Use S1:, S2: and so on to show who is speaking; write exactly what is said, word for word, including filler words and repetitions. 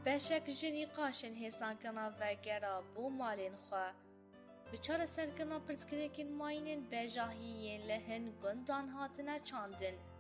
S1: بشک جنی قاشن هسان کنا وگرا بو مالین خوا بچار سرکنا پرسکریکین ماینین بجاهیین لهن گندان هاتنا چاندن